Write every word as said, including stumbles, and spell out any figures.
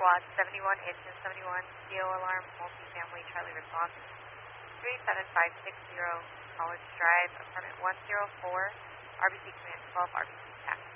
Squad seventy-one, Engine seventy-one, C O alarm, multifamily, Charlie response, three seven five six zero, College Drive, apartment one zero four, R B C Command twelve, R B C tax.